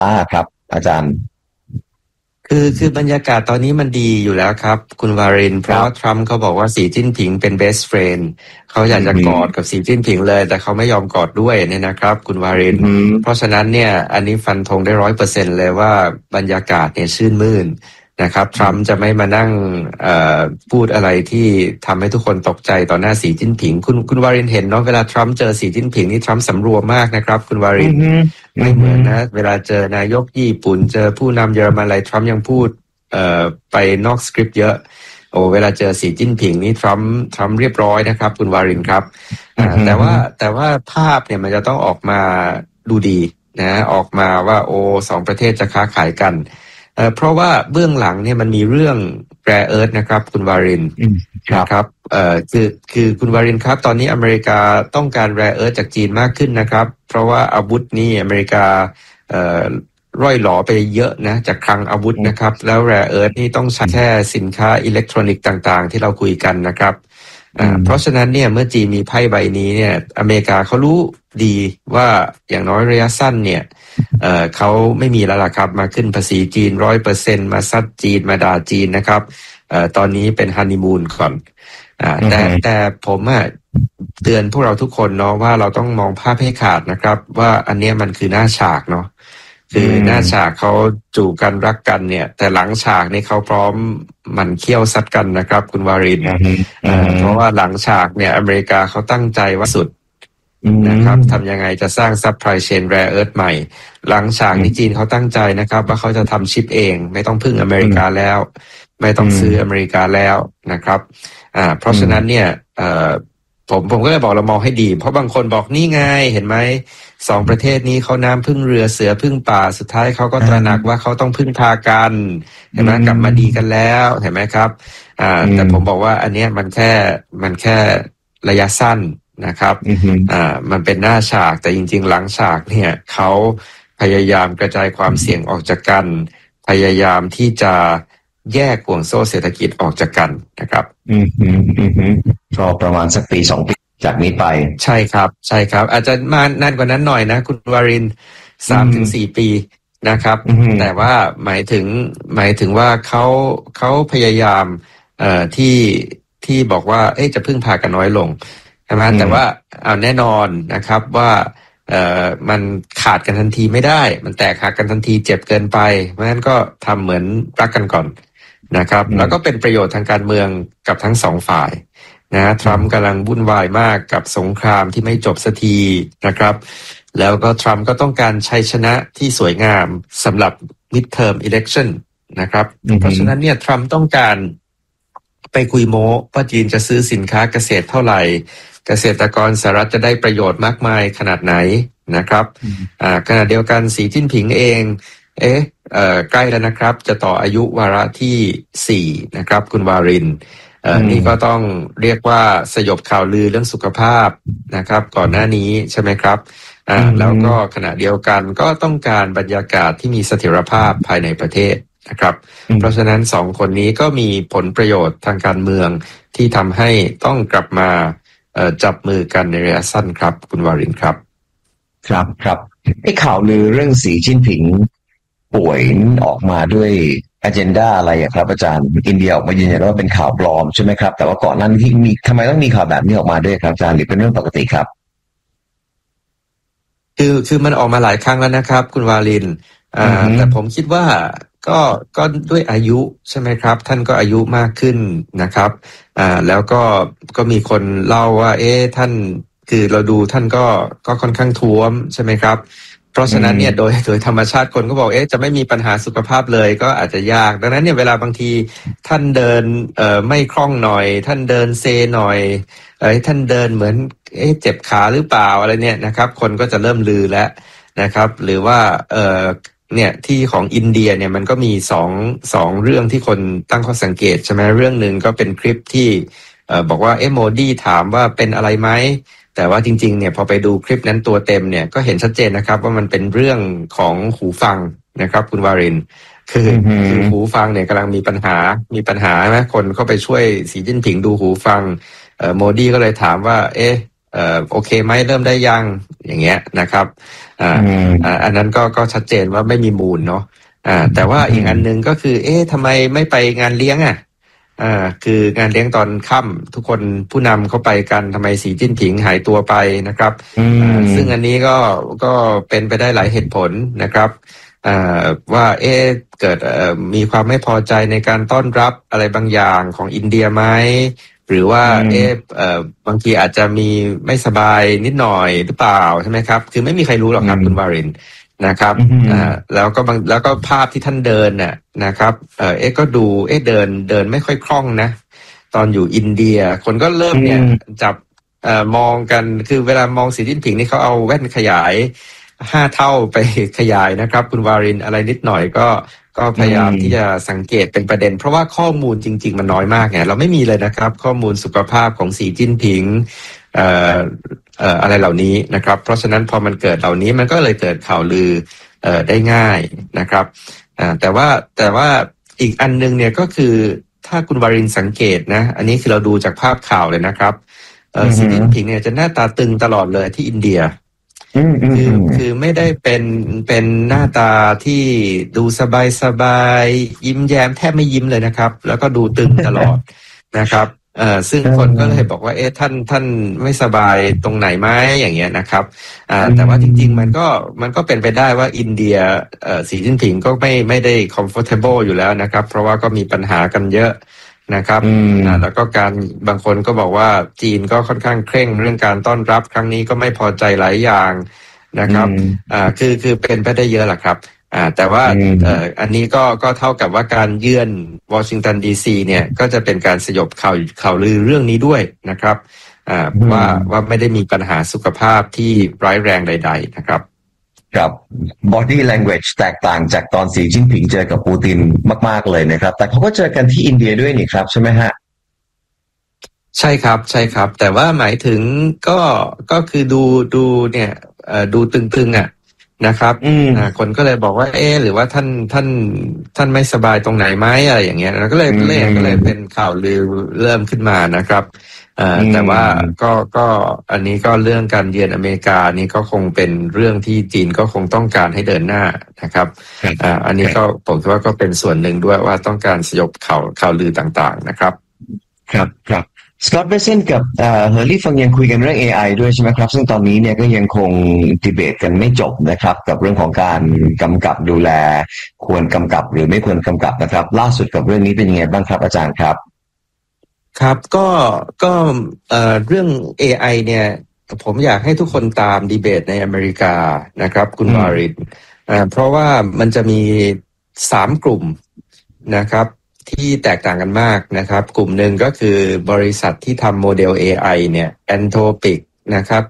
ครับอาจารย์คือบรรยากาศตอนนี้มันดีอยู่แล้วครับคุณวารินเพราะว่าทรัมป์เขาบอกว่าสีจิ้นผิงเป็น best friend เขาอยากจะกอดกับสีจิ้นผิงเลยแต่เขาไม่ยอมกอดด้วยเนี่ยนะครับคุณวารินเพราะฉะนั้นเนี่ยอันนี้ฟันธงได้ 100% เลยว่าบรรยากาศเนี่ยชื่นมื่นนะครับทรัมป์จะไม่มานั่งพูดอะไรที่ทำให้ทุกคนตกใจต่อหน้าสีจิ้นผิงคุณวารินเห็นเนาะเวลาทรัมป์เจอสีจิ้นผิงนี่ทรัมป์สำรวมมากนะครับคุณวารินไม่เหมือนนะเวลาเจอนายกญี่ปุ่นเจอผู้นำเยอรมันอะไรทรัมป์ยังพูดไปนอกสคริปต์เยอะโอ้เวลาเจอสีจิ้นผิงนี่ทรัมป์เรียบร้อยนะครับคุณวารินครับแต่ว่าภาพเนี่ยมันจะต้องออกมาดูดีนะออกมาว่าโอ้สองประเทศจะค้าขายกันเพราะว่าเบื้องหลังเนี่ยมันมีเรื่องแรร์เอิร์ธนะครับคุณวารินนะครับคือคุณวารินครับตอนนี้อเมริกาต้องการแรร์เอิร์ธจากจีนมากขึ้นนะครับเพราะว่าอาวุธนี่อเมริการ่อยหลอไปเยอะนะจากคลังอาวุธนะครับแล้วแรร์เอิร์ธนี่ต้องใช้แค่สินค้าอิเล็กทรอนิกส์ต่างๆที่เราคุยกันนะครับเพราะฉะนั้นเนี่ยเมื่อจีนมีไพ่ใบนี้เนี่ยอเมริกาเขารู้ดีว่าอย่างน้อยระยะสั้นเนี่ยเขาไม่มีแล้วล่ะครับมาขึ้นภาษีจีน 100% มาซัดจีนมาด่าจีนนะครับตอนนี้เป็นฮันนีมูนก่อนแต่ผมเตือนพวกเราทุกคนเนาะว่าเราต้องมองภาพให้ขาดนะครับว่าอันนี้มันคือหน้าฉากเนาะคือหน้าฉากเขาจูบกันรักกันเนี่ยแต่หลังฉากนี่เขาพร้อมมันเคี่ยวซัดกันนะครับคุณวารินเพราะว่าหลังฉากเนี่ยอเมริกาเขาตั้งใจว่าสุดนะครับทำยังไงจะสร้างซัพพลายเชนแรร์เอิร์ธใหม่หลังฉากนี่จีนเขาตั้งใจนะครับว่าเขาจะทำชิปเองไม่ต้องพึ่งอเมริกาแล้วไม่ต้องซื้ออเมริกาแล้วนะครับเพราะฉะนั้นเนี่ยผมก็เลยบอกเรามองให้ดีเพราะบางคนบอกนี่ไงเห็นไหมสองประเทศนี้เขาน้ำพึ่งเรือเสือพึ่งป่าสุดท้ายเขาก็ตระหนักว่าเขาต้องพึ่งพากันเห็นไหมกลับมาดีกันแล้วเห็นไหมครับแต่ผมบอกว่าอันเนี้ยมันแค่ระยะสั้นนะครับมันเป็นหน้าฉากแต่จริงๆหลังฉากเนี่ยเขาพยายามกระจายความเสี่ยงออกจากกันพยายามที่จะแยกห่วงโซ่เศรษฐกิจออกจากกันนะครับก็ประมาณสักปี2 ปีจากนี้ไปใช่ครับอาจจะมานานกว่านั้นหน่อยนะคุณวาริน 3-4 ปีนะครับแต่ว่าหมายถึงว่าเขาพยายามที่บอกว่าจะพึ่งพากันน้อยลงใช่ไหมแต่ว่าเอาแน่นอนนะครับว่ามันขาดกันทันทีไม่ได้มันแตกหักกันทันทีเจ็บเกินไปเพราะฉะนั้นก็ทำเหมือนรักกันก่อนนะครับแล้วก็เป็นประโยชน์ทางการเมืองกับทั้งสองฝ่ายนะทรัมป์กำลังวุ่นวายมากกับสงครามที่ไม่จบสักทีนะครับแล้วก็ทรัมป์ก็ต้องการชัยชนะที่สวยงามสำหรับ midterm election นะครับเพราะฉะนั้นเนี่ยทรัมป์ต้องการไปคุยโม้ว่าจีนจะซื้อสินค้าเกษตรเท่าไหร่เกษตรกรสหรัฐจะได้ประโยชน์มากมายขนาดไหนนะครับขณะเดียวกันสีจิ้นผิงเองใกล้แล้วนะครับจะต่ออายุวาระที่4นะครับคุณวารินนี่ก็ต้องเรียกว่าสยบข่าวลือเรื่องสุขภาพนะครับก่อนหน้านี้ใช่ไหมครับแล้วก็ขณะเดียวกันก็ต้องการบรรยากาศที่มีเสถียรภาพภายในประเทศนะครับเพราะฉะนั้น2 คนนี้ก็มีผลประโยชน์ทางการเมืองที่ทำให้ต้องกลับมาจับมือกันในระยะสั้นครับคุณวารินครับครับไอ้ข่าวลือเรื่องสีจิ้นผิงป่วยออกมาด้วยagenda อะไรครับอาจารย์อินเดียออกมายืนยันว่าเป็นข่าวปลอมใช่ไหมครับแต่ว่าก่อนนั้นที่มีทำไมต้องมีข่าวแบบนี้ออกมาด้วยครับอาจารย์หรือเป็นเรื่องปกติครับคือมันออกมาหลายครั้งแล้วนะครับคุณวาลินแต่ผมคิดว่าก็ด้วยอายุใช่ไหมครับท่านก็อายุมากขึ้นนะครับแล้วก็มีคนเล่าว่าท่านคือเราดูท่านก็ค่อนข้างท้วมใช่ไหมครับเพราะฉะนั้นเนี่ยโดยธรรมชาติคนก็บอกจะไม่มีปัญหาสุขภาพเลยก็อาจจะยากดังนั้นเนี่ยเวลาบางทีท่านเดินไม่คล่องหน่อยท่านเดินเซหน่อยท่านเดินเหมือนเจ็บขาหรือเปล่าอะไรเนี่ยนะครับคนก็จะเริ่มลือแล้วนะครับหรือว่าเนี่ยที่ของอินเดียเนี่ยมันก็มีสองเรื่องที่คนตั้งข้อสังเกตใช่ไหมเรื่องหนึ่งก็เป็นคลิปที่บอกว่าโมดีถามว่าเป็นอะไรไหมแต่ว่าจริงๆเนี่ยพอไปดูคลิปนั้นตัวเต็มเนี่ยก็เห็นชัดเจนนะครับว่ามันเป็นเรื่องของหูฟังนะครับคุณวารินคือหูฟังเนี่ยกำลังมีปัญหาไหมคนเข้าไปช่วยสีจิ้นผิงดูหูฟังโมดีก็เลยถามว่าโอเคไหมเริ่มได้ยังอย่างเงี้ยนะครับอันนั้นก็ชัดเจนว่าไม่มีมูลเนาะแต่ว่าอีกอันนึงก็คือทำไมไม่ไปงานเลี้ยงคืองานเลี้ยงตอนค่ำทุกคนผู้นำเข้าไปกันทำไมสีจิ้นผิงหายตัวไปนะครับซึ่งอันนี้ก็เป็นไปได้หลายเหตุผลนะครับว่าเกิดมีความไม่พอใจในการต้อนรับอะไรบางอย่างของอินเดียไหมหรือว่าบางทีอาจจะมีไม่สบายนิดหน่อยหรือเปล่าใช่ไหมครับคือไม่มีใครรู้หรอกครับคุณวารินนะครับแล้วก็ภาพที่ท่านเดินน่ะนะครับก็ดูเดินไม่ค่อยคล่องนะตอนอยู่อินเดียคนก็เริ่มเนี่ยจับมองกันคือเวลามองสีจิ้นผิงนี่เขาเอาแว่นขยาย5 เท่าไปขยายนะครับคุณวารินอะไรนิดหน่อยก็พยายามที่จะสังเกตเป็นประเด็นเพราะว่าข้อมูลจริงๆมันน้อยมากไงเราไม่มีเลยนะครับข้อมูลสุขภาพของสีจิ้นผิงอะไรเหล่านี้นะครับเพราะฉะนั้นพอมันเกิดเหล่านี้มันก็เลยเกิดข่าวลือได้ง่ายนะครับแต่ว่าอีกอันนึงเนี่ยก็คือถ้าคุณวารินสังเกตนะอันนี้คือเราดูจากภาพข่าวเลยนะครับสีจิ้นผิงเนี่ยจะหน้าตาตึงตลอดเลยที่อินเดียคือไม่ได้เป็นหน้าตาที่ดูสบายยิ้มแย้มแทบไม่ยิ้มเลยนะครับแล้วก็ดูตึงตลอดนะครับซึ่งคนก็เลยบอกว่าท่านไม่สบายตรงไหนไหมอย่างเงี้ยนะครับแต่ว่าจริงๆมันก็เป็นไปได้ว่าอินเดียสีจิ้นผิงก็ไม่ได้ comfortable อยู่แล้วนะครับเพราะว่าก็มีปัญหากันเยอะนะครับแล้วก็บางคนก็บอกว่าจีนก็ค่อนข้างเคร่งเรื่องการต้อนรับครั้งนี้ก็ไม่พอใจหลายอย่างนะครับคือเป็นไปได้เยอะแหละครับแต่ว่าอันนี้ก็เท่ากับว่าการเยือนวอชิงตันดีซีเนี่ยก็จะเป็นการสยบข่าวลือเรื่องนี้ด้วยนะครับว่าไม่ได้มีปัญหาสุขภาพที่ร้ายแรงใดๆนะครับครับ body language แตกต่างจากตอนสีจิ้นผิงเจอกับปูตินมากๆเลยนะครับแต่เขาก็เจอกันที่อินเดียด้วยนี่ครับใช่ไหมฮะใช่ครับแต่ว่าหมายถึงก็คือดูเนี่ยดูตึงนะครับคนก็เลยบอกว่าหรือว่าท่านไม่สบายตรงไหนไหมอะไรอย่างเงี้ยแล้วก็เลยเป็นข่าวลือเริ่มขึ้นมานะครับแต่ว่าก็อันนี้ก็เรื่องการเยือนอเมริกานี่ก็คงเป็นเรื่องที่จีนก็คงต้องการให้เดินหน้านะครับอันนี้ก็ผมคิดว่าก็เป็นส่วนหนึ่งด้วยว่าต้องการสยบข่าวลือต่างๆนะครับครับสกอตต์เบเซนกับเฮอร์รี่ฟังยังคุยกันเรื่อง AI ด้วยใช่ไหมครับซึ่งตอนนี้เนี่ยก็ยังคงดีเบตกันไม่จบนะครับกับเรื่องของการกำกับดูแลควรกำกับหรือไม่ควรกำกับนะครับล่าสุดกับเรื่องนี้เป็นยังไงบ้างครับอาจารย์ครับครับก็เรื่อง AI เนี่ยผมอยากให้ทุกคนตามดีเบตในอเมริกานะครับคุณวารินเพราะว่ามันจะมี3 กลุ่มนะครับที่แตกต่างกันมากนะครับกลุ่มหนึ่งก็คือบริษัทที่ทำโมเดล AI เนี่ย Anthropic นะครับ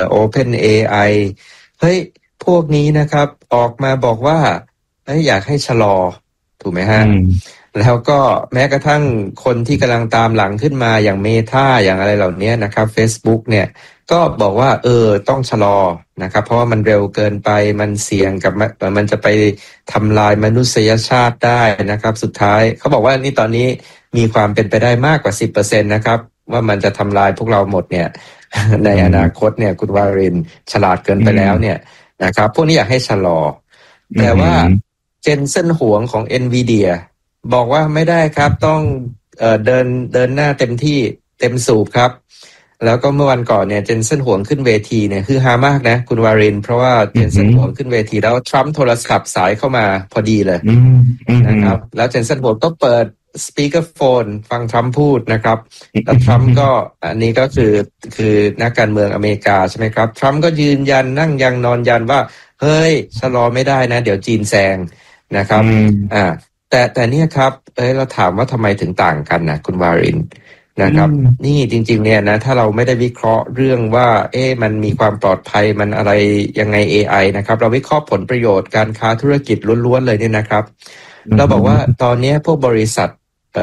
OpenAI เฮ้ยพวกนี้นะครับออกมาบอกว่าอยากให้ชะลอถูกไหมฮะแล้วก็แม้กระทั่งคนที่กำลังตามหลังขึ้นมาอย่าง Meta อย่างอะไรเหล่านี้นะครับ Facebook เนี่ยก็บอกว่าต้องชะลอนะครับเพราะว่ามันเร็วเกินไปมันเสี่ยงกับมันจะไปทำลายมนุษยชาติได้นะครับสุดท้ายเขาบอกว่านี่ตอนนี้มีความเป็นไปได้มากกว่า 10% นะครับว่ามันจะทำลายพวกเราหมดเนี่ยในอนาคตเนี่ยคุณวารินฉลาดเกินไปแล้วเนี่ยนะครับพวกนี้อยากให้ชะลอแต่ว่าเจนเซ่นหวงของ Nvidia บอกว่าไม่ได้ครับต้องเดินหน้าเต็มที่เต็มสูบครับแล้วก็เมื่อวันก่อนเนี่ยเจนเซ่นหวงขึ้นเวทีเนี่ยคือฮามากนะคุณวารินเพราะว่าเจนเซ่นหวงขึ้นเวทีแล้วทรัมป์โทรศัพท์สายเข้ามาพอดีเลยนะครับแล้วเจนเซ่นหวงก็เปิดสปีกเกอร์โฟนฟังทรัมป์พูดนะครับแล้วทรัมป์ก็อันนี้ก็คือนักการเมืองอเมริกาใช่ไหมครับทรัมป์ก็ยืนยันนั่งยังนอนยันว่าเฮ้ยชะลอไม่ได้นะเดี๋ยวจีนแซงนะครับแต่เนี่ยครับเราถามว่าทำไมถึงต่างกันนะคุณวารินนะครับนี่จริงๆเนี่ยนะถ้าเราไม่ได้วิเคราะห์เรื่องว่ามันมีความปลอดภัยมันอะไรยังไง AI นะครับเราวิเคราะห์ผลประโยชน์การค้าธุรกิจล้วนๆเลยเนี่ยนะครับเราบอกว่าตอนนี้พวกบริษัท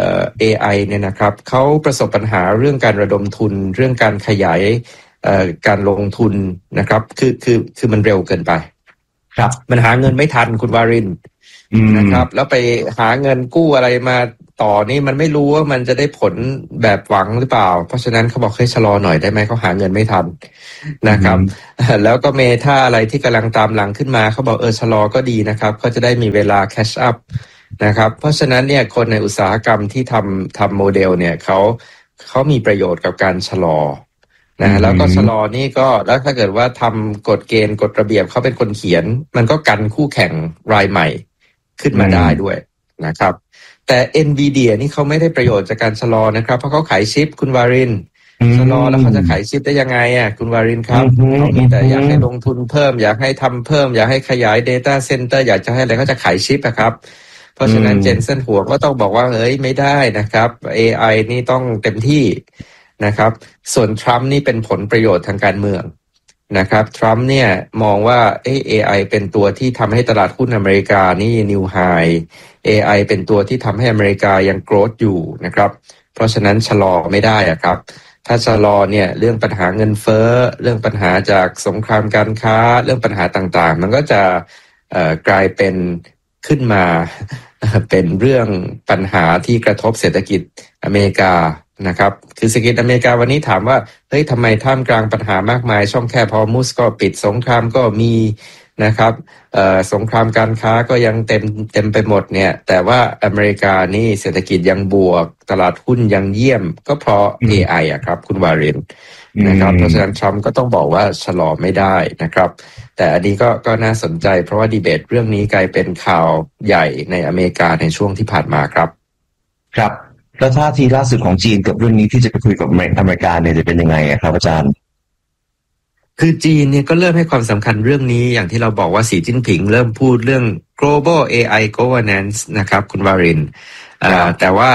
AI เนี่ยนะครับเขาประสบปัญหาเรื่องการระดมทุนเรื่องการขยายการลงทุนนะครับคือมันเร็วเกินไปครับมันหาเงินไม่ทันคุณวารินนะครับแล้วไปหาเงินกู้อะไรมาต่อนี่มันไม่รู้ว่ามันจะได้ผลแบบหวังหรือเปล่าเพราะฉะนั้นเขาบอกให้ชะลอหน่อยได้ไหมเขาหาเงินไม่ทันนะครับแล้วก็เมทาอะไรที่กำลังตามหลังขึ้นมาเขาบอกชะลอก็ดีนะครับเขาจะได้มีเวลาแคชอัพนะครับเพราะฉะนั้นเนี่ยคนในอุตสาหกรรมที่ทำโมเดลเนี่ยเขามีประโยชน์กับการชะลอนะแล้วก็ชะลอนี่ก็แล้วถ้าเกิดว่าทำกฎเกณฑ์กฎระเบียบเขาเป็นคนเขียนมันก็กันคู่แข่งรายใหม่ขึ้นมาได้ด้วยนะครับแต่ NVIDIA นี่เขาไม่ได้ประโยชน์จากการชะลอนะครับเพราะเขาขายชิปคุณวารินชะลอแล้วเขาจะขายชิปได้ยังไงคุณวารินครับเขามีแต่อยากให้ลงทุนเพิ่มอยากให้ทำเพิ่มอยากให้ขยาย Data Center อยากจะให้อะไรเขาจะขายชิปครับเพราะฉะนั้นเจนเซนหัวก็ต้องบอกว่าไม่ได้นะครับ AI นี่ต้องเต็มที่นะครับส่วนทรัมป์นี่เป็นผลประโยชน์ทางการเมืองนะครับทรัมป์เนี่ยมองว่าAI เป็นตัวที่ทำให้ตลาดหุ้นอเมริกานี่นิวไฮ AI เป็นตัวที่ทำให้อเมริกายังโกรธอยู่นะครับเพราะฉะนั้นชะลอไม่ได้ครับถ้าชะลอเนี่ยเรื่องปัญหาเงินเฟ้อเรื่องปัญหาจากสงครามการค้าเรื่องปัญหาต่างๆมันก็จะกลายเป็นขึ้นมาเป็นเรื่องปัญหาที่กระทบเศรษฐกิจอเมริกานะครับคือเศรษฐกิจอเมริกาวันนี้ถามว่าทำไมท่ามกลางปัญหามากมายช่องแคบฮอร์มุซก็ปิดสงครามก็มีนะครับสงครามการค้าก็ยังเต็มไปหมดเนี่ยแต่ว่าอเมริกานี่เศรษฐกิจยังบวกตลาดหุ้นยังเยี่ยมก็เพราะ AI ครับคุณวารินนะครับเพราะฉะนั้นทรัมป์ก็ต้องบอกว่าชะลอไม่ได้นะครับแต่อันนี้ก็น่าสนใจเพราะว่าดีเบตเรื่องนี้กลายเป็นข่าวใหญ่ในอเมริกาในช่วงที่ผ่านมาครับครับแล้วท่าทีล่าสุดของจีนกับเรื่องนี้ที่จะไปคุยกับอเมริกาเนี่ยจะเป็นยังไงครับอาจารย์คือจีนเนี่ยก็เริ่มให้ความสำคัญเรื่องนี้อย่างที่เราบอกว่าสีจิ้นผิงเริ่มพูดเรื่อง global AI governance นะครับคุณวารินแต่ว่า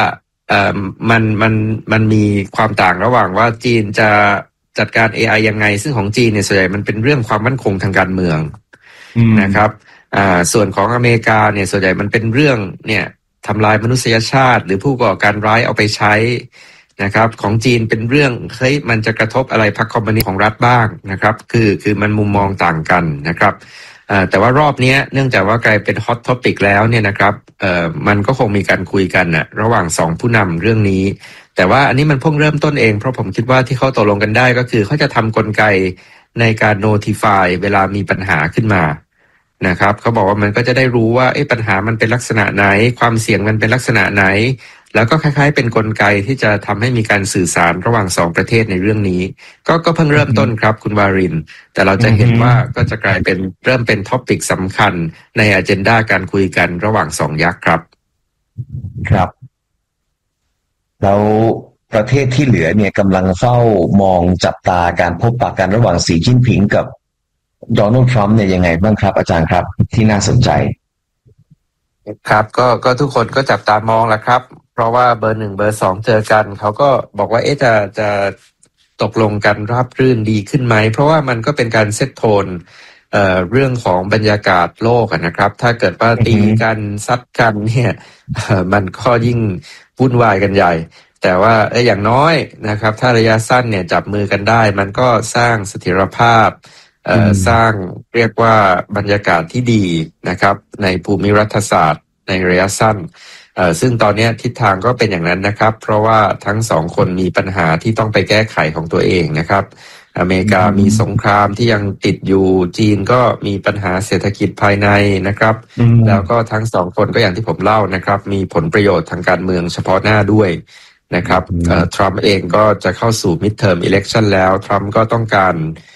มันมีความต่างระหว่างว่าจีนจะจัดการ AI ยังไงซึ่งของจีนเนี่ยส่วนใหญ่มันเป็นเรื่องความมั่นคงทางการเมืองนะครับส่วนของอเมริกาเนี่ยส่วนใหญ่มันเป็นเรื่องเนี่ยทำลายมนุษยชาติหรือผู้ก่อการร้ายเอาไปใช้นะครับของจีนเป็นเรื่องมันจะกระทบอะไรพรรคคอมมิวนิสต์ของรัฐบ้างนะครับคือมันมุมมองต่างกันนะครับแต่ว่ารอบนี้เนื่องจากว่ากลายเป็นฮอตท็อปิกแล้วเนี่ยนะครับมันก็คงมีการคุยกันนะระหว่างสองผู้นำเรื่องนี้แต่ว่าอันนี้มันเพิ่งเริ่มต้นเองเพราะผมคิดว่าที่เขาตกลงกันได้ก็คือเขาจะทำกลไกในการ notify เวลามีปัญหาขึ้นมานะครับเขาบอกว่ามันก็จะได้รู้ว่าปัญหามันเป็นลักษณะไหนความเสี่ยงมันเป็นลักษณะไหนแล้วก็คล้ายๆเป็นกลไกที่จะทำให้มีการสื่อสารระหว่างสองประเทศในเรื่องนี้ก็เพิ่งเริ่มต้นครับคุณวารินแต่เราจะเห็นว่าก็จะกลายเป็นเริ่มเป็นท็อปิกสำคัญในอเจนดาการคุยกันระหว่างสองยักษ์ครับครับแล้วประเทศที่เหลือเนี่ยกำลังเฝ้ามองจับตาการพบปะกันระหว่างสีจิ้นผิงกับโดนัลด์ทรัมป์เนี่ยยังไงบ้างครับอาจารย์ครับที่น่าสนใจครับก็ทุกคนก็จับตามองแหละครับเพราะว่าเบอร์1เบอร์2เจอกันเขาก็บอกว่าจะตกลงกันราบรื่นดีขึ้นไหมเพราะว่ามันก็เป็นการเซตโทนเรื่องของบรรยากาศโลกนะครับถ้าเกิดว่าตีกันซัดกันเนี่ยมันก็ยิ่งวุ่นวายกันใหญ่แต่ว่าอย่างน้อยนะครับถ้าระยะสั้นเนี่ยจับมือกันได้มันก็สร้างเสถียรภาพสร้างเรียกว่าบรรยากาศที่ดีนะครับในภูมิรัฐศาสตร์ในระยะสั้นซึ่งตอนนี้ทิศทางก็เป็นอย่างนั้นนะครับเพราะว่าทั้งสองคนมีปัญหาที่ต้องไปแก้ไขของตัวเองนะครับอเมริกามีสงครามที่ยังติดอยู่จีนก็มีปัญหาเศรษฐกิจภายในนะครับแล้วก็ทั้งสองคนก็อย่างที่ผมเล่านะครับมีผลประโยชน์ทางการเมืองเฉพาะหน้าด้วยนะครับทรัมป์เองก็จะเข้าสู่ midterm election แล้วทรัมป์ก็ต้องการ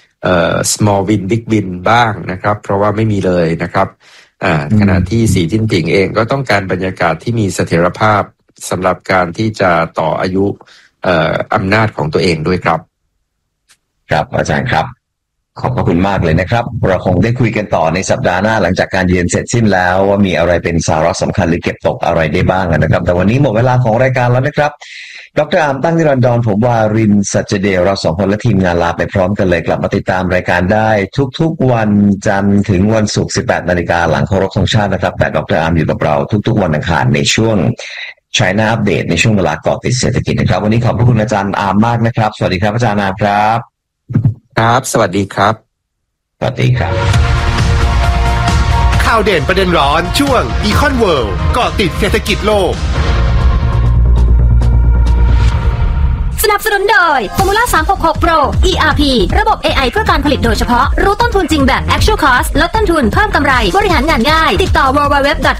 small win big win บ้างนะครับเพราะว่าไม่มีเลยนะครับขณะที่สีจิ้นผิงเองก็ต้องการบรรยากาศที่มีเสถียรภาพสำหรับการที่จะต่ออายุอำนาจของตัวเองด้วยครับครับอาจารย์ครับขอบพระคุณมากเลยนะครับเราคงได้คุยกันต่อในสัปดาห์หน้าหลังจากการเยือนเสร็จสิ้นแล้วว่ามีอะไรเป็นสาระสำคัญหรือเก็บตกอะไรได้บ้างนะครับแต่วันนี้หมดเวลาของรายการแล้วนะครับดร.อามตั้งนิรันดรผมวารินทร์ สัจเดชเราสองคนและทีมงานลาไปพร้อมกันเลยกลับมาติดตามรายการได้ทุกๆวันจันทร์ถึงวันศุกร์ 18 นาฬิกาหลังเคารพธงชาตินะครับแต่ดร.อามอยู่กับเราทุกๆวันอังคารในช่วง China Update ในช่วงเวลาเกาะติดเศรษฐกิจนะครับวันนี้ขอบพระคุณอาจารย์อามมากนะครับสวัสดีครับอาจารย์อามครับครับสวัสดีครับสวัสดีครับข่าวเด่นประเด็นร้อนช่วง Econ World เกาะติดเศรษฐกิจโลกนับสนุนโดย Formula 366 Pro ERP ระบบ AI เพื่อการผลิตโดยเฉพาะรู้ต้นทุนจริงแบบ Actual Cost ลดต้นทุนเพิ่มกำไรบริหารงานง่ายติดต่อ www